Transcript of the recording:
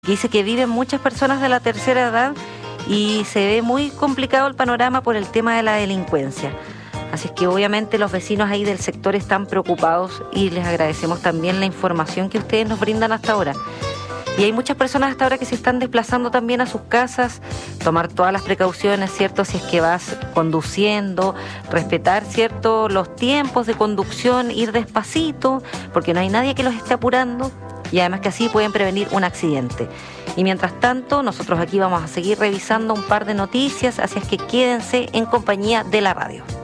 Dice que viven muchas personas de la tercera edad y se ve muy complicado el panorama por el tema de la delincuencia. Así es que obviamente los vecinos ahí del sector están preocupados y les agradecemos también la información que ustedes nos brindan hasta ahora. Y hay muchas personas hasta ahora que se están desplazando también a sus casas, tomar todas las precauciones, ¿cierto? Si es que vas conduciendo, respetar, ¿cierto?, los tiempos de conducción, ir despacito, porque no hay nadie que los esté apurando y además que así pueden prevenir un accidente. Y mientras tanto, nosotros aquí vamos a seguir revisando un par de noticias, así es que quédense en compañía de la radio.